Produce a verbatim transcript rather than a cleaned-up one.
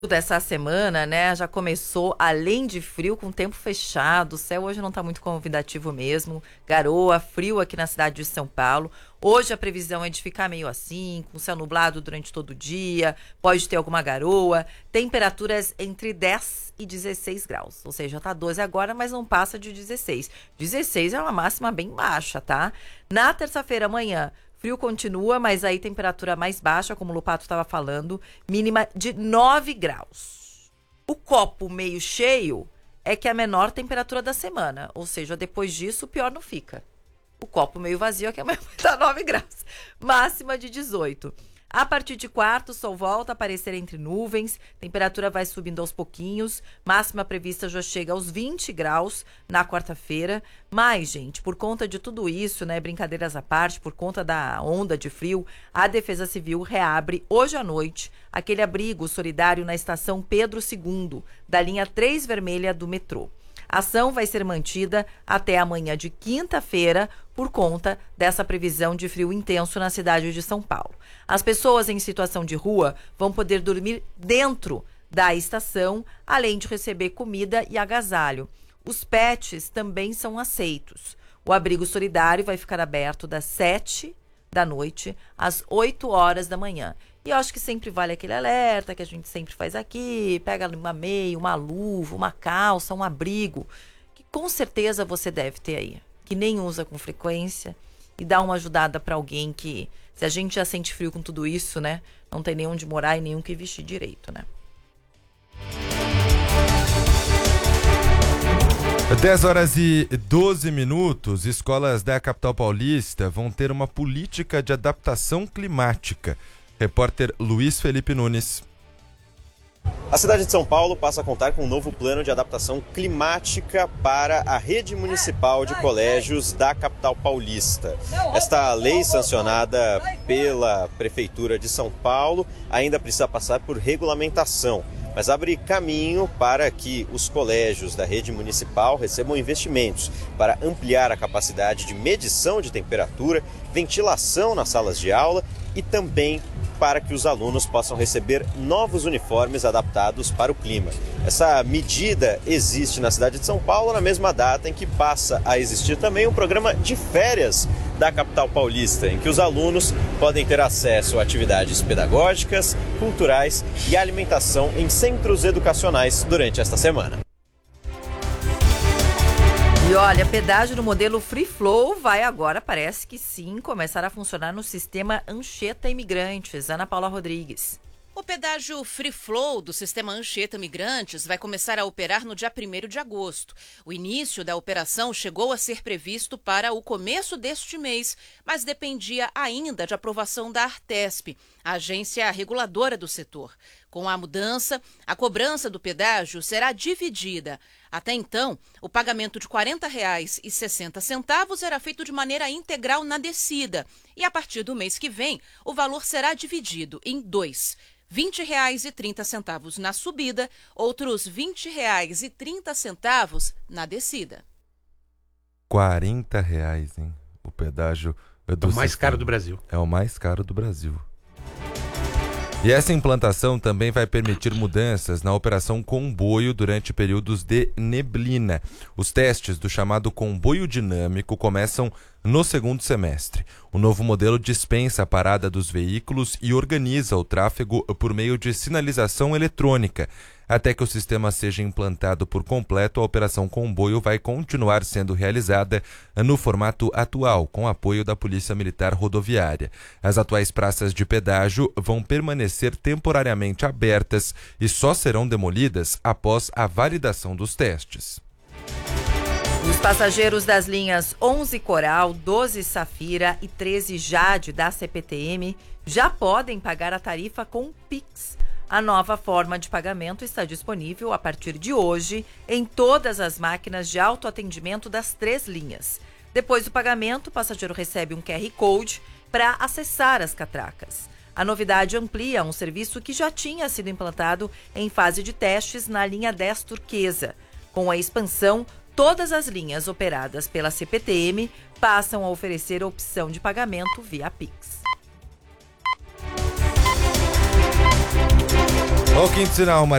Dessa semana, né, já começou, além de frio, com tempo fechado. O céu hoje não está muito convidativo mesmo. Garoa, frio aqui na cidade de São Paulo. Hoje a previsão é de ficar meio assim, com céu nublado durante todo o dia. Pode ter alguma garoa. Temperaturas entre dez e dezesseis graus. Ou seja, tá doze agora, mas não passa de dezesseis. dezesseis é uma máxima bem baixa, tá? Na terça-feira, amanhã, frio continua, mas aí temperatura mais baixa, como o Lupato estava falando, mínima de nove graus. O copo meio cheio é que é a menor temperatura da semana, ou seja, depois disso, pior não fica. O copo meio vazio é que amanhã vai dar nove graus, máxima de dezoito. A partir de quarta, o sol volta a aparecer entre nuvens, temperatura vai subindo aos pouquinhos, máxima prevista já chega aos vinte graus na quarta-feira. Mas, gente, por conta de tudo isso, né, brincadeiras à parte, por conta da onda de frio, a Defesa Civil reabre hoje à noite aquele abrigo solidário na estação Pedro segundo, da linha três vermelha do metrô. A ação vai ser mantida até amanhã de quinta-feira por conta dessa previsão de frio intenso na cidade de São Paulo. As pessoas em situação de rua vão poder dormir dentro da estação, além de receber comida e agasalho. Os pets também são aceitos. O abrigo solidário vai ficar aberto das sete da noite às oito horas da manhã. E eu acho que sempre vale aquele alerta que a gente sempre faz aqui, pega uma meia, uma luva, uma calça, um abrigo, que com certeza você deve ter aí, que nem usa com frequência, e dá uma ajudada para alguém que, se a gente já sente frio com tudo isso, né, não tem nem onde morar e nenhum que vestir direito, né? dez horas e doze minutos, escolas da capital paulista vão ter uma política de adaptação climática. Repórter Luiz Felipe Nunes. A cidade de São Paulo passa a contar com um novo plano de adaptação climática para a rede municipal de colégios da capital paulista. Esta lei, sancionada pela Prefeitura de São Paulo, ainda precisa passar por regulamentação, mas abre caminho para que os colégios da rede municipal recebam investimentos para ampliar a capacidade de medição de temperatura, ventilação nas salas de aula e também para que os alunos possam receber novos uniformes adaptados para o clima. Essa medida existe na cidade de São Paulo na mesma data em que passa a existir também um programa de férias da capital paulista, em que os alunos podem ter acesso a atividades pedagógicas, culturais e alimentação em centros educacionais durante esta semana. E olha, pedágio no modelo Free Flow vai agora, parece que sim, começar a funcionar no sistema Anchieta Imigrantes. Ana Paula Rodrigues. O pedágio Free Flow do sistema Anchieta Imigrantes vai começar a operar no dia primeiro de agosto. O início da operação chegou a ser previsto para o começo deste mês, mas dependia ainda de aprovação da Artesp, a agência reguladora do setor. Com a mudança, a cobrança do pedágio será dividida. Até então, o pagamento de quarenta reais e sessenta centavos era feito de maneira integral na descida. E a partir do mês que vem, o valor será dividido em dois. vinte reais e trinta centavos na subida, outros vinte reais e trinta centavos na descida. quarenta reais, hein? O pedágio do É o mais caro do Brasil. É o mais caro do Brasil. E essa implantação também vai permitir mudanças na operação comboio durante períodos de neblina. Os testes do chamado comboio dinâmico começam no segundo semestre. O novo modelo dispensa a parada dos veículos e organiza o tráfego por meio de sinalização eletrônica. Até que o sistema seja implantado por completo, a operação comboio vai continuar sendo realizada no formato atual, com apoio da Polícia Militar Rodoviária. As atuais praças de pedágio vão permanecer temporariamente abertas e só serão demolidas após a validação dos testes. Os passageiros das linhas onze Coral, doze Safira e treze Jade da C P T M já podem pagar a tarifa com Pix. A nova forma de pagamento está disponível a partir de hoje em todas as máquinas de autoatendimento das três linhas. Depois do pagamento, o passageiro recebe um Q R Code para acessar as catracas. A novidade amplia um serviço que já tinha sido implantado em fase de testes na linha dez Turquesa. Com a expansão, todas as linhas operadas pela C P T M passam a oferecer a opção de pagamento via Pix. Olha o quinto sinal, Maria.